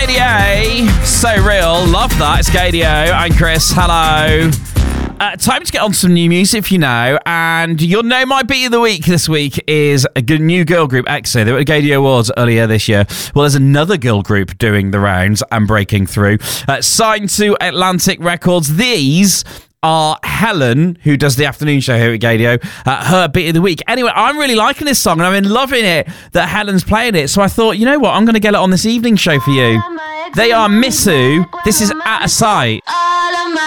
KDA, So Real, love that. It's KDO and Chris, hello. Time to get on some new music for you now, and you'll know my beat of the week this week is a new girl group, EXO. They were at KDO Awards earlier this year. Well, there's another girl group doing the rounds and breaking through. Signed to Atlantic Records. These are Helen, who does the afternoon show here at Gadio, her beat of the week. Anyway, I'm really liking this song, and I've been loving it that Helen's playing it. So I thought, you know what, I'm going to get it on this evening show for you. They are Missu. This is Out of Sight.